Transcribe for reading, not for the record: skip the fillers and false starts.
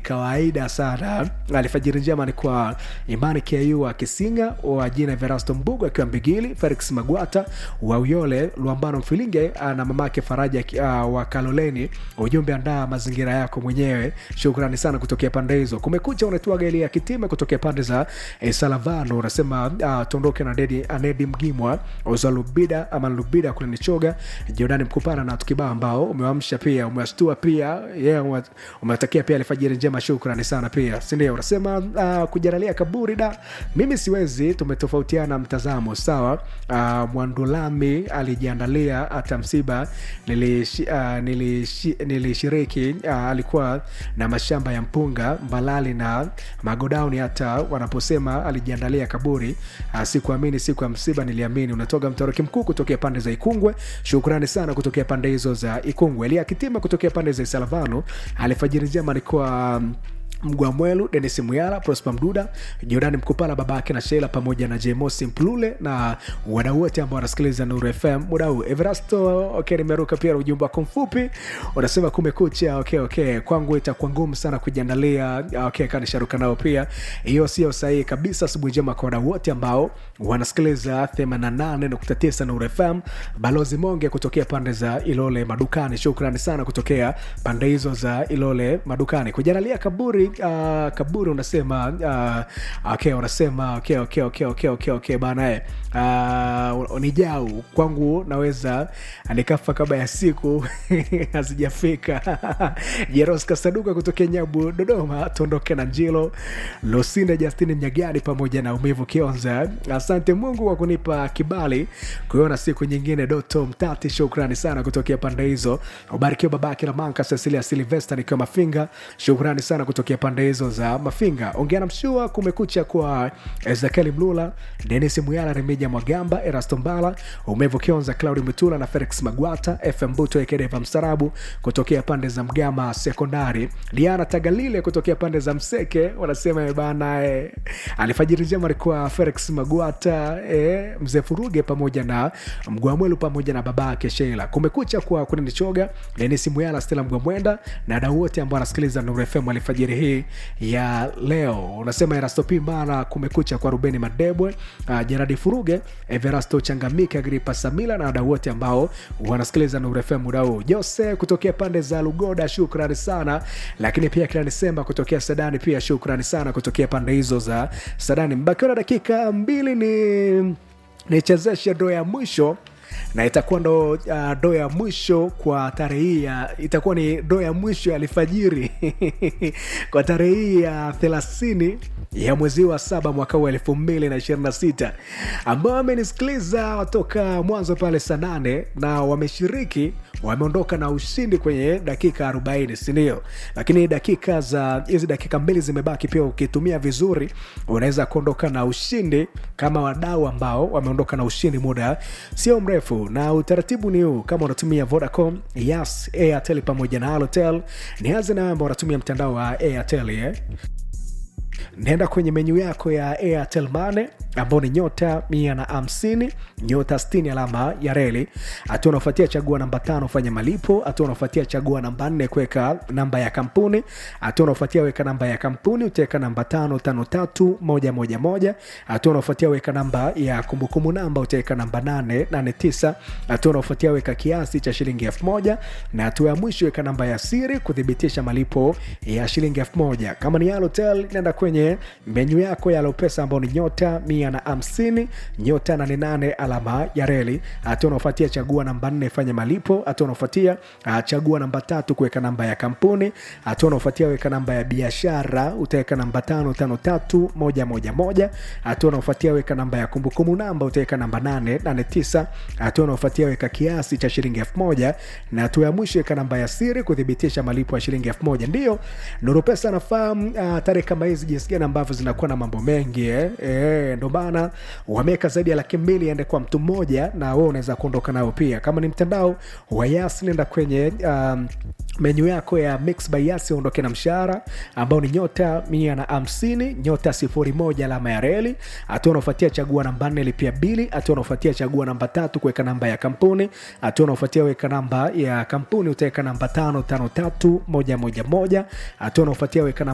kawaida sana. Alfajiri njema ni kwa Imani KU wa Kisinga, wa jina Verasto Mbugo akiwa Mbigili, Felix Magwata wa Uyole, Luambano Mfilinge na mamake Faraja wa Kaloleni. Ujumbe, andaa mazingira yako mwenyewe. Shukrani sana kutokea pande hizo. Kumekucha unatuaga ile ya Kitime kutokea pande za Salavano. Unasema tuondoke na Anedi Mgimwa, Ozalubida ama Lubida kule Nichoga, Jordan Mkupana na tukibao ambao umewamsha pia, umewashtua pia. Umetakia pia alfajiri njema, shukrani sana pia. Si ndio? Unasema kujaralia kaburi da. Mimi siwezi, tumetofautiana mtazamo. Sawa. Mwandulami alijiandalia hata msiba nilishiriki. Alikuwa na mashamba ya mpunga Mbalali na Magodauni, hata wanaposema alijiandalia kaburi sikuamini, siku ya msiba niliamini. Unatoka Mtoroki Mkuu kutokea pande za Ikungwe, shukrani sana kutokea pande hizo za Ikungwe. Elia Kitima kutokea pande za Salavano, alfajiri njema alikuwa Mgwamwelu, Dennis Muyala, Prosper Mduda, Jordan Mkupala, babake na Sheila pamoja na Jemosi Mplule na wadau wote ambao wanasikiliza Nuru FM muda huu. Everasto, okay, nimeruka pia ujumbe wako mfupi. Unasema kumekucha, okay. Kwangu itakuwa ngumu sana kujiandalia. Okay, kanisharuka nao pia. Hiyo sio sahihi kabisa. Asubuhi njema kwa wadau wote ambao wanasikiliza 88.9 Nuru FM. Balozi Monge kutokea pande za Ilole Madukani, shukrani sana kutokea pande hizo za Ilole Madukani. Kujiandalia kaburi unasema unasema okay bana. Unijau kwangu naweza nikafa kabla ya siku hazijafika. Jeros Kasaduka kutokea Nyabu Dodoma, tuondoke na Njilo Lusinda, Justine Mnyagadi pamoja na Umivu Kionza. Asante Mungu kwa kunipa kibali kuona siku nyingine. Doto Mtati, shukrani sana kutokea pande hizo. Ubarikiwe babake na Manka Cecilia Sylvester nikiwa Mafinga, shukrani sana kutokea pande hizo za Mafinga. Ongea na Mshua, kumekucha kwa Ezekiel Mlula, Dennis Muyala, Remija Mwagamba, Erasto Mbala, Umevu Kionza, Claudio Mutula na Felix Magwata, FM Buto Ekedeva Msarabu kutokea pande za Mgama Sekondari, Diana Tagalile kutokea pande za Mseke. Wanasema bana alifajiri njema alikuwa Felix Magwata, Mzee Furuge pamoja na Mgwamwelu pamoja na babake Sheila. Kumekucha kwa Nichoga, Dennis Muyala, Stella Mgwamwenda na dau wote ambao wanasikiliza Nuru FM alifajiri hii ya leo. Unasema Erasto Pimbana, kumekucha kwa Rubeni Madebwe, Gerard Furuge, Everasto Changamika, Gripa Samila na wadau wote ambao wanasikiliza Nuru FM muda huu. Jose kutokea pande za Lugoda, shukrani sana. Lakini pia kila Nisemba kutokea Sadani pia shukrani sana kutokea pande hizo za Sadani. Mbakiwa dakika 2 ni chezeshe draw ya mwisho, na itakuwa ndo draw ya mwisho kwa tarehe hii itakuwa ni draw ya mwisho ya alfajiri kwa tarehe hii ya 30 ya mwezi wa 7 mwaka wa 2026. Ambao wamenisikiliza watoka mwanzo pale saa 8 na wameshiriki, wameondoka na ushindi kwenye dakika 40, si ndio? Lakini hizi dakika 2 zimebaki, pia ukitumia vizuri unaweza kuondoka na ushindi kama wadau ambao wameondoka na ushindi muda sio mrefu. Na utaratibu ni huu: kama unatumia Vodacom, Yas, Airtel pamoja na Halotel, nianze na ambao unatumia mtandao wa Airtel. Nenda kwenye menu yako ya Airtel Money ambao ni nyota 150 nyota 60 alama ya reli. Hatua unafuatia chagua namba 5 fanya malipo. Hatua unafuatia chagua namba 4 kuweka namba ya kampuni. Hatua unafuatia weka namba ya kampuni, utaweka namba 553111. Hatua unafuatia weka namba ya kumbukumbu namba, utaweka namba 889. Hatua unafuatia weka kiasi cha shilingi 1000, na hatua ya mwisho weka namba ya siri kudhibitisha malipo ya shilingi 1000. Kama ni Halotel, nenda kwenye menu yako ya Lopesa ambao ni nyota 150 nyota 88 alama ya reli. Hatua unafuatia chagua namba 4 fanya malipo. Hatua unafuatia chagua namba 3 kuweka namba ya kampuni. Hatua unafuatia weka namba ya biashara, utaweka namba 553111. Hatua unafuatia weka namba ya kumbukumbu namba, utaweka namba 889. Hatua unafuatia weka kiasi cha shilingi 1000, na hatua ya mwisho weka namba ya siri kudhibitisha malipo ya shilingi 1000. Ndio Nuru Pesa nafahamu tarehe kama hizi jinsi gani ambavyo zinakuwa na mambo mengi ndio bana wameka zaidi ya 200,000 ende kwa mtu mmoja, na wewe unaweza kuondoka nao pia. Kama ni mtandao wa Yas, nenda kwenye menu yako ya Mix by Yas, ondoke na mshahara ambao ni nyota 150 nyota 01 alama ya reli. Hatua unafuatia chagua namba 4 lipia bili. Hatua unafuatia chagua namba 3 kuweka namba ya kampuni. Hatua unafuatia weka namba ya kampuni, utaweka namba 553111. Hatua unafuatia weka